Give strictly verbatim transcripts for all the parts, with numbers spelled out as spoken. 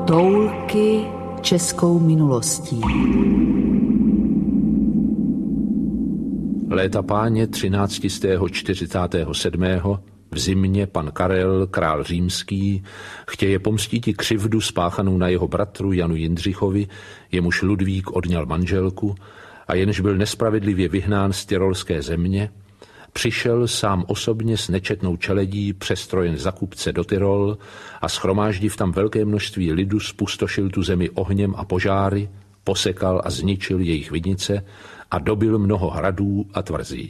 Toulky českou minulostí. Léta páně třináctistého čtyřicátého sedmého v zimě pan Karel, král římský, chtěje pomstíti křivdu spáchanou na jeho bratru Janu Jindřichovi, jemuž Ludvík odňal manželku a jenž byl nespravedlivě vyhnán z tyrolské země, přišel sám osobně s nečetnou čeledí přestrojen za kupce do Tyrol a shromáždiv tam velké množství lidu spustošil tu zemi ohněm a požáry, posekal a zničil jejich vidnice a dobil mnoho hradů a tvrzí.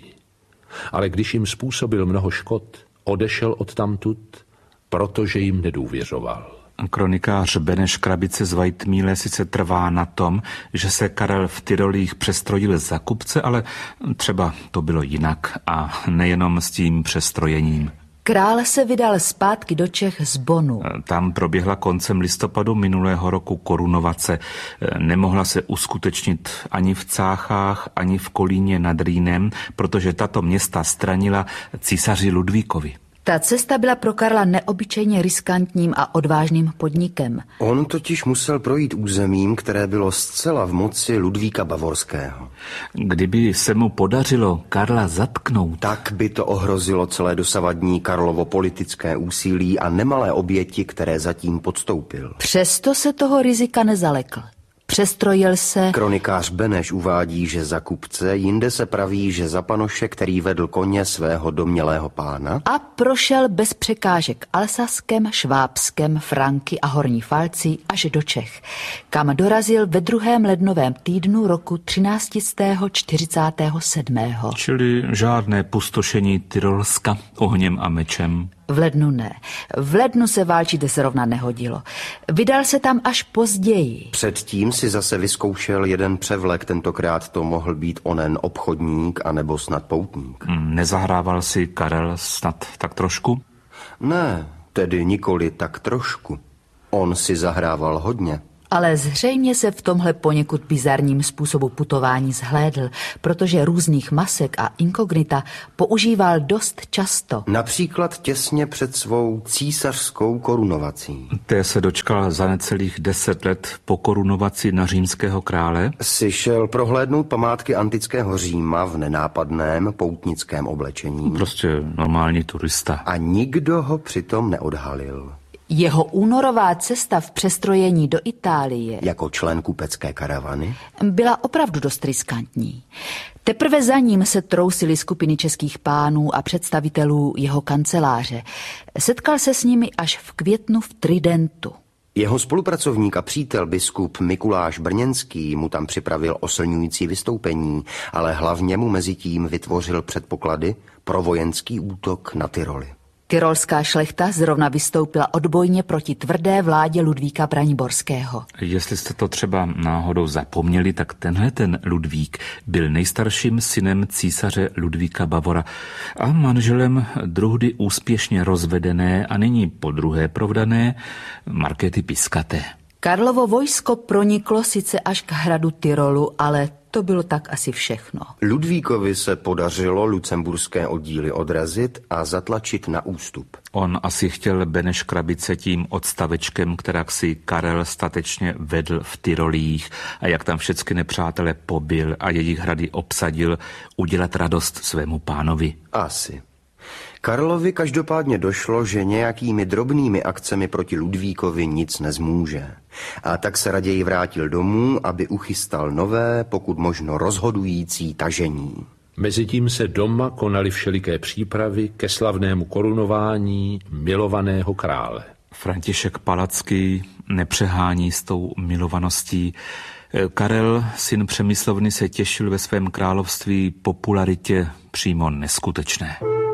Ale když jim způsobil mnoho škod, odešel odtamtud, protože jim nedůvěřoval. Kronikář Beneš Krabice z Vajtmíle sice trvá na tom, že se Karel v Tyrolích přestrojil za kupce, ale třeba to bylo jinak a nejenom s tím přestrojením. Král se vydal zpátky do Čech z Bonu. Tam proběhla koncem listopadu minulého roku korunovace. Nemohla se uskutečnit ani v Cáchách, ani v Kolíně nad Rýnem, protože tato města stranila císaři Ludvíkovi. Ta cesta byla pro Karla neobyčejně riskantním a odvážným podnikem. On totiž musel projít územím, které bylo zcela v moci Ludvíka Bavorského. Kdyby se mu podařilo Karla zatknout, tak by to ohrozilo celé dosavadní Karlovo politické úsilí a nemalé oběti, které zatím podstoupil. Přesto se toho rizika nezalekl. Přestrojil se... Kronikář Beneš uvádí, že za kupce, jinde se praví, že za panoše, který vedl koně svého domnělého pána. A prošel bez překážek Alsaskem, Švábskem, Franky a Horní Falcí až do Čech, kam dorazil ve druhém lednovém týdnu roku třináct čtyřicát sedm. Čili žádné pustošení Tyrolska ohněm a mečem. V lednu ne. V lednu se válčit zrovna nehodilo. Vydal se tam až později. Předtím si zase vyzkoušel jeden převlek, tentokrát to mohl být onen obchodník anebo snad poutník. Nezahrával si Karel snad tak trošku? Ne, tedy nikoli tak trošku. On si zahrával hodně. Ale zřejmě se v tomhle poněkud bizarním způsobu putování zhlédl, protože různých masek a inkognita používal dost často. Například těsně před svou císařskou korunovací. Té se dočkal za necelých deset let po korunovaci na římského krále. Si šel prohlédnout památky antického Říma v nenápadném poutnickém oblečení. Prostě normální turista. A nikdo ho přitom neodhalil. Jeho únorová cesta v přestrojení do Itálie jako člen kupecké karavany byla opravdu dost riskantní. Teprve za ním se trousily skupiny českých pánů a představitelů jeho kanceláře. Setkal se s nimi až v květnu v Tridentu. Jeho spolupracovník a přítel biskup Mikuláš Brněnský mu tam připravil oslňující vystoupení, ale hlavně mu mezitím vytvořil předpoklady pro vojenský útok na Tyroly. Tyrolská šlechta zrovna vystoupila odbojně proti tvrdé vládě Ludvíka Braniborského. Jestli jste to třeba náhodou zapomněli, tak tenhle ten Ludvík byl nejstarším synem císaře Ludvíka Bavora a manželem druhdy úspěšně rozvedené a nyní podruhé provdané Markéty Piskaté. Karlovo vojsko proniklo sice až k hradu Tyrolu, ale to bylo tak asi všechno. Ludvíkovi se podařilo lucemburské oddíly odrazit a zatlačit na ústup. On asi chtěl Beneš Krabice tím odstavečkem, kterak si Karel statečně vedl v Tyrolích a jak tam všechny nepřátele pobil a jejich hrady obsadil, udělat radost svému pánovi. Asi. Karlovi každopádně došlo, že nějakými drobnými akcemi proti Ludvíkovi nic nezmůže. A tak se raději vrátil domů, aby uchystal nové, pokud možno rozhodující tažení. Mezitím se doma konaly všeliké přípravy ke slavnému korunování milovaného krále. František Palacký nepřehání s tou milovaností. Karel, syn Přemyslovny, se těšil ve svém království popularitě přímo neskutečné.